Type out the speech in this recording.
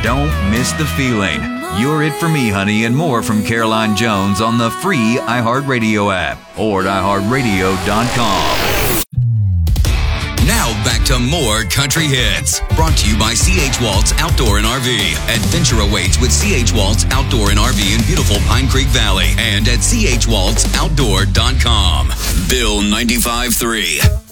Don't miss the feeling. You're It For Me, Honey, and more from Caroline Jones on the free iHeartRadio app or at iHeartRadio.com. Now back to more country hits. Brought to you by C.H. Waltz Outdoor and RV. Adventure awaits with C.H. Waltz Outdoor and RV in beautiful Pine Creek Valley and at chwaltzoutdoor.com. Bill 95.3.